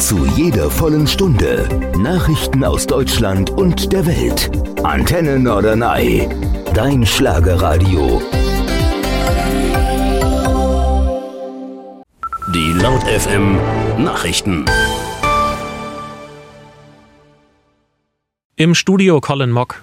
Zu jeder vollen Stunde Nachrichten aus Deutschland und der Welt. Antenne Norderney, dein Schlagerradio. Die Laut FM Nachrichten. Im Studio Colin Mock.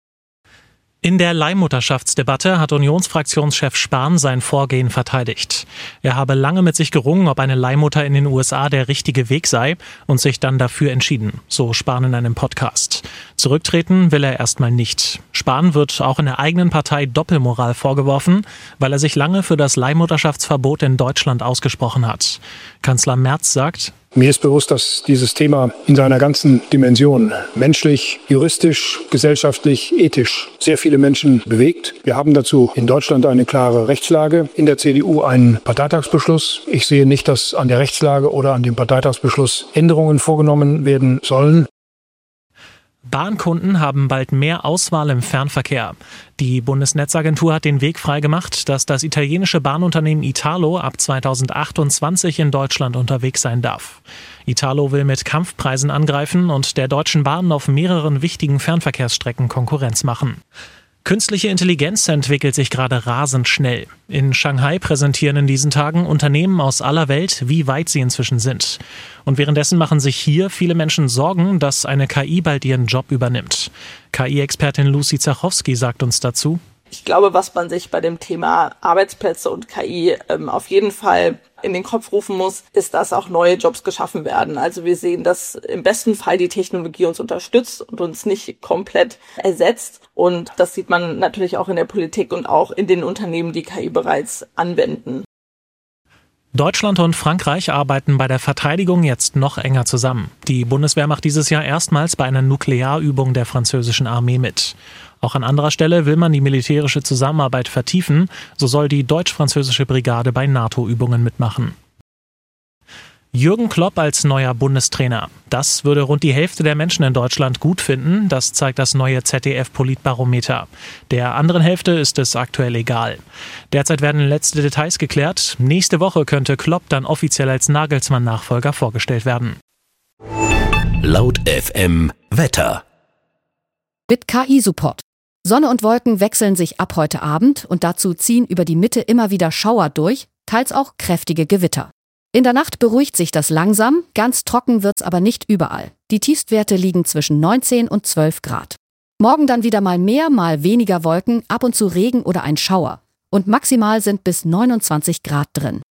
In der Leihmutterschaftsdebatte hat Unionsfraktionschef Spahn sein Vorgehen verteidigt. Er habe lange mit sich gerungen, ob eine Leihmutter in den USA der richtige Weg sei und sich dann dafür entschieden, so Spahn in einem Podcast. Zurücktreten will er erstmal nicht. Spahn wird auch in der eigenen Partei Doppelmoral vorgeworfen, weil er sich lange für das Leihmutterschaftsverbot in Deutschland ausgesprochen hat. Kanzler Merz sagt: Mir ist bewusst, dass dieses Thema in seiner ganzen Dimension menschlich, juristisch, gesellschaftlich, ethisch sehr viele Menschen bewegt. Wir haben dazu in Deutschland eine klare Rechtslage, in der CDU einen Parteitagsbeschluss. Ich sehe nicht, dass an der Rechtslage oder an dem Parteitagsbeschluss Änderungen vorgenommen werden sollen. Bahnkunden haben bald mehr Auswahl im Fernverkehr. Die Bundesnetzagentur hat den Weg freigemacht, dass das italienische Bahnunternehmen Italo ab 2028 in Deutschland unterwegs sein darf. Italo will mit Kampfpreisen angreifen und der Deutschen Bahn auf mehreren wichtigen Fernverkehrsstrecken Konkurrenz machen. Künstliche Intelligenz entwickelt sich gerade rasend schnell. In Shanghai präsentieren in diesen Tagen Unternehmen aus aller Welt, wie weit sie inzwischen sind. Und währenddessen machen sich hier viele Menschen Sorgen, dass eine KI bald ihren Job übernimmt. KI-Expertin Lucy Zachowski sagt uns dazu: Ich glaube, was man sich bei dem Thema Arbeitsplätze und KI auf jeden Fall in den Kopf rufen muss, ist, dass auch neue Jobs geschaffen werden. Also wir sehen, dass im besten Fall die Technologie uns unterstützt und uns nicht komplett ersetzt. Und das sieht man natürlich auch in der Politik und auch in den Unternehmen, die KI bereits anwenden. Deutschland und Frankreich arbeiten bei der Verteidigung jetzt noch enger zusammen. Die Bundeswehr macht dieses Jahr erstmals bei einer Nuklearübung der französischen Armee mit. Auch an anderer Stelle will man die militärische Zusammenarbeit vertiefen. So soll die deutsch-französische Brigade bei NATO-Übungen mitmachen. Jürgen Klopp als neuer Bundestrainer. Das würde rund die Hälfte der Menschen in Deutschland gut finden. Das zeigt das neue ZDF-Politbarometer. Der anderen Hälfte ist es aktuell egal. Derzeit werden letzte Details geklärt. Nächste Woche könnte Klopp dann offiziell als Nagelsmann-Nachfolger vorgestellt werden. Laut FM Wetter. Mit KI-Support. Sonne und Wolken wechseln sich ab heute Abend und dazu ziehen über die Mitte immer wieder Schauer durch, teils auch kräftige Gewitter. In der Nacht beruhigt sich das langsam, ganz trocken wird's aber nicht überall. Die Tiefstwerte liegen zwischen 19 und 12 Grad. Morgen dann wieder mal mehr, mal weniger Wolken, ab und zu Regen oder ein Schauer. Und maximal sind bis 29 Grad drin.